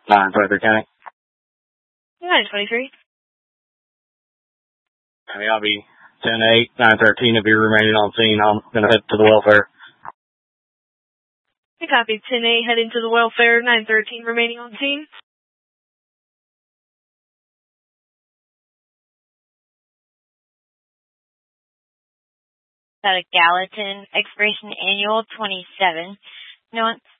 923 County. 923. County, I'll be 10-8, 913 if you're remaining on scene. I'm going to head to the welfare. You copy 10-8, heading to the welfare, 913 remaining on scene. Got a Gallatin, expiration annual 27. No one.